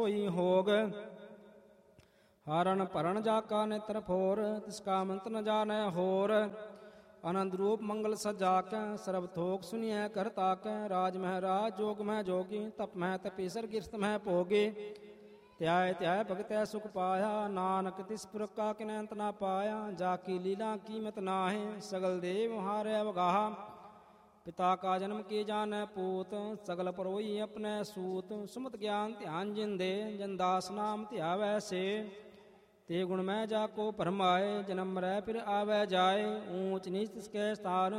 ਹੋਈ ਹੋਗ। ਹਰਨ ਭਰਨ ਜਾ ਕਾ ਨੇਤਰ ਫੋਰ, ਤਿਸ ਕਾ ਮੰਤ ਨ ਜਾਣੈ ਹੋਰ। ਆਨੰਦ ਰੂਪ ਮੰਗਲ ਸਜਾ ਕੇ, ਸਰਬ ਥੋਕ ਸੁਨੀਐ ਕਰ ਤਾਕੈ। ਰਾਜ ਮਹਿ ਰਾਜ, ਜੋਗ ਮਹਿ ਜੋਗੀ, ਤਪ ਮਹਿ ਤਪੀਸਰ, ਗਿਰਸਤ ਮਹਿ ਭੋਗੀ। ਧਿਆਇ ਧਿਆਇ ਭਗਤੈ ਸੁਖ ਪਾਇਆ, ਨਾਨਕ ਤਿਸ ਪੁਰਖ ਕਾ ਕਿਨੈ ਅੰਤ ਨਾ ਪਾਇਆ। ਜਾ ਕੀ ਲੀਲਾ ਕੀਮਤ ਨਾਹਿ, ਸਗਲ ਦੇਵ ਹਾਰੈ ਵਗਾਹਾ। ਪਿਤਾ ਕਾ ਜਨਮ ਕੀ ਜਾਣੈ ਪੂਤ, ਸਗਲ ਪਰੋਈ ਆਪਣੇ ਸੂਤ। ਸੁਮਤ ਗਿਆਨ ਧਿਆਨ ਜਿਨ ਦੇ, ਜਨ ਦਾਸ ਨਾਮ ਧਿਆਵੈ ਸੇ। ਤੇ ਗੁਣ ਮੈਂ ਜਾ ਕੋ ਭਰਮਾਏ, ਜਨਮ ਮਰੈ ਫਿਰ ਆਵੈ ਜਾਏ। ਊਚ ਨੀਚ ਤਿਸ ਕੈ ਸਥਾਨ,